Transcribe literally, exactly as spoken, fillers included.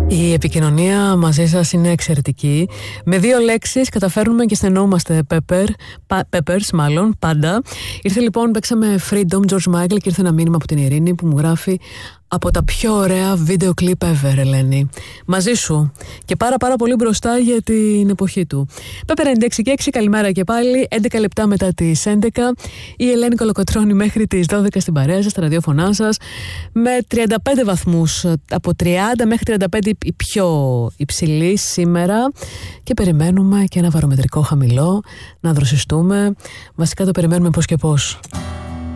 Η επικοινωνία μαζί σας είναι εξαιρετική. Με δύο λέξεις καταφέρνουμε και στενόμαστε pepper, peppers μάλλον, πάντα. Ήρθε λοιπόν, παίξαμε Freedom, George Michael, και ήρθε ένα μήνυμα από την Ειρήνη που μου γράφει: από τα πιο ωραία βίντεο κλιπ ever, Ελένη. Μαζί σου. Και πάρα πάρα πολύ μπροστά για την εποχή του. Pepper ενενήντα έξι και έξι, καλημέρα και πάλι. έντεκα λεπτά μετά τις έντεκα. Η Ελένη Κολοκοτρώνη μέχρι τις δώδεκα στην παρέα σας, στα ραδιόφωνά σας. Με τριάντα πέντε βαθμούς, από τριάντα μέχρι τριάντα πέντε η πιο υψηλή σήμερα. Και περιμένουμε και ένα βαρομετρικό χαμηλό να δροσιστούμε. Βασικά το περιμένουμε πώς και πώς.